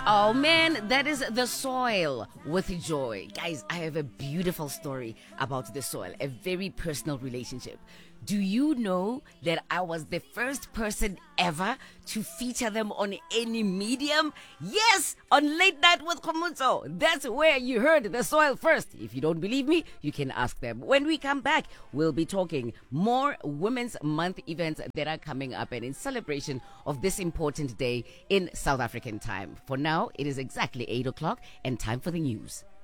Oh man, that is The Soil with Joy. Guys, I have a beautiful story about The Soil, a very personal relationship. Do you know that I was the first person ever to feature them on any medium? Yes, on Late Night with Khomotso. That's where you heard The Soil first. If you don't believe me, you can ask them. When we come back, we'll be talking more Women's Month events that are coming up and in celebration of this important day in South African time. For now, it is exactly 8 o'clock and time for the news.